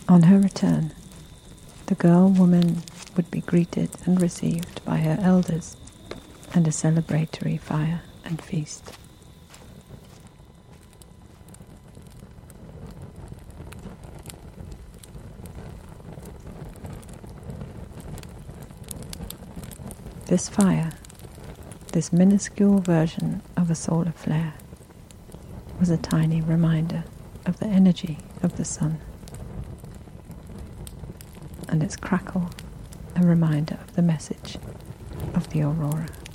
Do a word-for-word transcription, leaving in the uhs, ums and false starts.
On her return, the girl woman would be greeted and received by her elders and a celebratory fire and feast. This fire, this minuscule version of a solar flare, was a tiny reminder of the energy of the sun, and its crackle a reminder of the message of the aurora.